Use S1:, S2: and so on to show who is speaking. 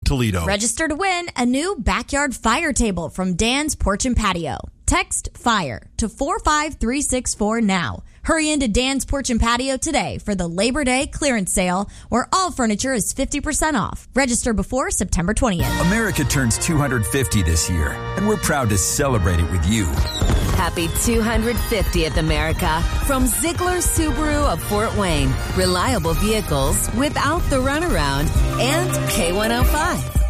S1: Toledo.
S2: Register to win a new backyard fire table from Dan's Porch and Patio. Text FIRE to 45364 now. Hurry into Dan's Porch and Patio today for the Labor Day clearance sale where all furniture is 50% off. Register before September 20th.
S3: America turns 250 this year, and we're proud to celebrate it with you.
S4: Happy 250th, America. From Ziegler Subaru of Fort Wayne. Reliable vehicles without the runaround. And K105.